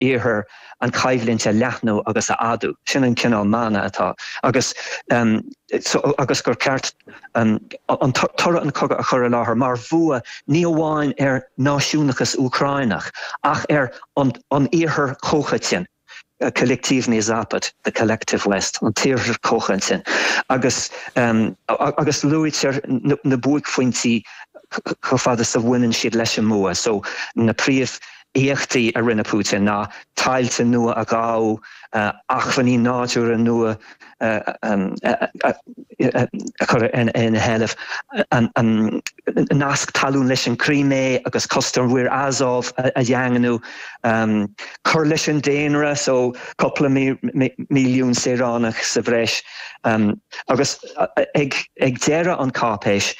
éair an caiimhlínte leathnú agus a adú. Sin an cinál mána atá. Agus agus gur ceart an tora an cogad a chur láthair mar bhua ní amháin náisiúnachas Ucrainach ach an éair cóchatin. Collectively Zapad, the collective West, an tíir cóchatin. Agus luitir na buig fointí fada sa bhaineann siad leis an mua. So na príomh éachtaí a rinne Putin ná tailte nua a gá achfaní náisiúr a nua chur in helh nasc talún leis an Crimea agus costar bhuair Azov a dheanganú chur leis an déanra so coppla milliún séránach sa bhreis agus ag deire an cápéis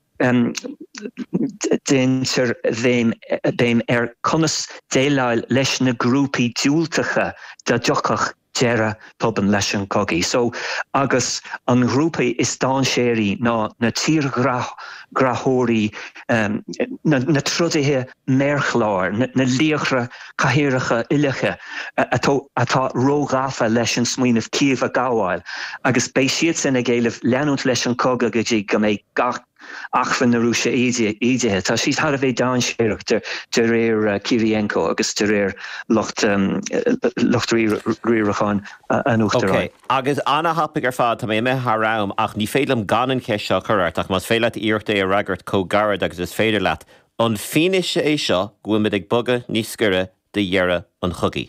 déintir bhéim conas déileáil leis na grúpaí dúilteacha de deochach deire toban leis an cogaí. So agus an grúpaí is dáinséirí ná na tír grathóirí na trudaithe merchláir, na líochra caithearacha uilecha atá rógáfa leis an smaoinemh Kyiv a gáháil. Agus béis siad sin a géileh leanúnt leis an coga go dtí go méid gach achfan na Rússia éidethe. Tá síos thar a bheith dáinséireach de réir Kirienko agus de réir locht ríirechán an Uachtaráin. Agus anna hapig fad tá mé thrám ach ní féidir ganan ceisio chuirt ach mas féile íochta a ragart cógarad agus is féidir leat. An finis é seo ghuiimiid ag bogad níos scire de dhearra an chugaí.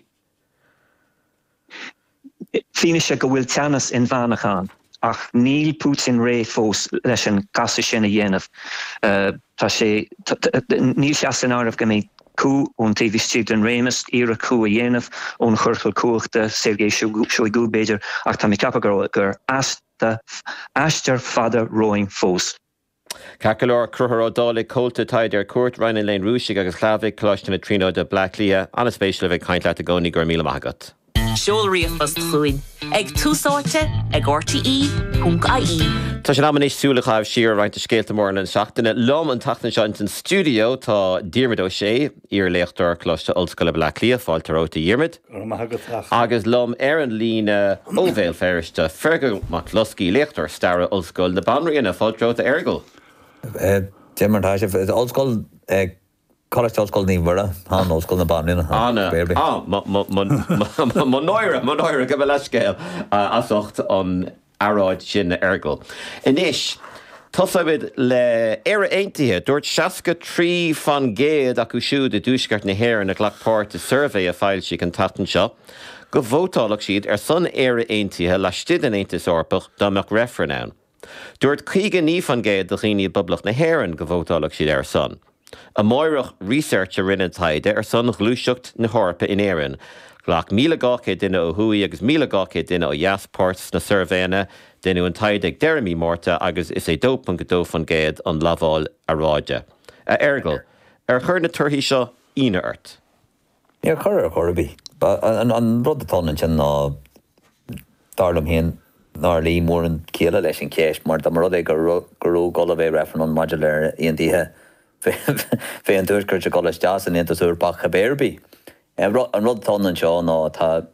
Finis go bhfuil teannas in bhanachán. Ach níl Putin ré fós leis an casa sin a dhéanamh. Tá sé níl seasan áireamh go mbeidh cú ón taobh stiúd an rémas ar a cú a dhéanamh ón churcail cuachta Sergei Shoigu beidir ach tá mé ceappa gur aistear fada roing fós. Cacailor cruthar ódála cólta taidir cuairt Ryan Lane Rúsig agus chlábhaigh cloisteanna tríó de Black Lia an spéisial bheith caint leat a gcónaí gur míle magat. Seolraíochas chuin ag túsáilte ag RTE.ie. Tá sé amnééis súlachaibh siar roiint a scéalta mór an seachtainna lom an tachna seint an stúdio tá Diarmaid Ó Sé ar léachtar cloiste Ollscoil Black Lia fáiltar óta Diarmaid. Agus lom ar an lína óbhéil feriste Fergal McCluskey léachtar starra Ollscoil na Banríonna fáiltar óta Ergal. Diarmaid tá sé Ollscoil College Ollscoil ní bhra an Ollscoil na Banríonna. Má nóire go bhfuil leiscéil asocht an aráid sin na Ergal. Inis, tosaibid le éire aontaithe dúirt 63 fan géad acu siúd a dúsgart na hhéir na ghlachpáirt a survey a fáil si an tatan seo, go bhótálaach siad ar son éire aontaithe le stiad an Aontas Orpach dámach réifrean ann. Dúirt 50 fan géad do chiní bublach na hhéireann go bhótálaach siad ar son. A moirech research a rinne taide ar son glúiseacht na hórpa in éireann. Glach 1,200 duine ó Huaí agus 1,200 duine ó Jaspáirt na survéine, duine an taide ag Jeremy Mórta agus is é dópan go dó fan géad an laváil a ráide. A Ergal, ar chur na tuirthaí seo ina ort. Ní chur a chuirbí. An rud atána sin ná darlam héan ná lí mór an céile leis an céis, mar dá mar rud é gurú gola bheith refan an modular aontaithe fé an dúircuirt a golas deas an Aontas Orpach a béirbí. An rud atána seo ná tá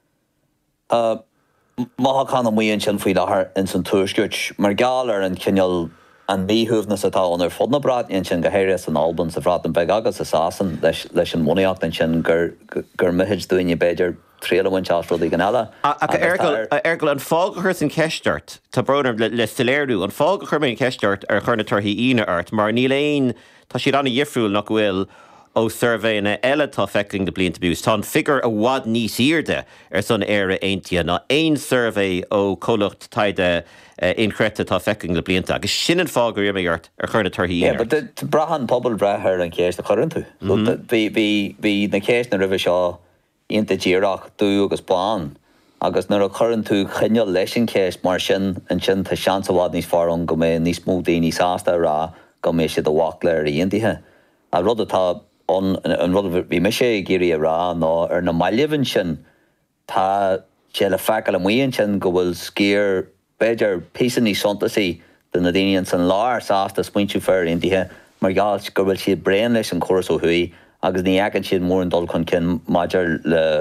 maithe chana muíonn sin faoi láthair in san tuaiscirt mar gáil ar an cineal an míthúbhnas atá an ar fudna bráid íon sin go héire an Albban sa bhrád an beag agus sa sásan leis an mnaíocht an sin gur mitheid dúine beidir tríalhain teasrúdaí gan eile. Ergal an fágachar san ceistart, tá bronar le stiléirú, an fágachar mé an ceistart ar chur na tuirthaí ina ort, mar ní léon tá siad anna dhiafriúil nach bhfuil ó survéine eile tá fecling de blianta bús. Tá an figur a bhd níos irde ar son éire aontaithe ná aon survé ó cólacht taide increta tá fecling de blianta. Agus sin an fágur mé ort ar chur na tuirthaí ina ort. But brahan pobl brethir an céis na churann tú. Bhí na céis na ribh seo ionta díreach dú agus bán agus nuair a churann tú chineal leis an céis mar sin an sin tá seans a bhd níos fearr go mé níos mó daoine sásta rá go mé siad a bhac le ar aontaithe. A rud atá an rud bhí me sé géirí a rá ná ar na mailehann sin tá sé le feicil am mhaon sin go bhfuil scéir beidir písan ní sontasaí den na daoine san láir sásta smaointú fearr aontaithe mar gáil go bhfuil siad brean leis an choras ó thuí agus ní agan siad mór an dul chun cin maidir le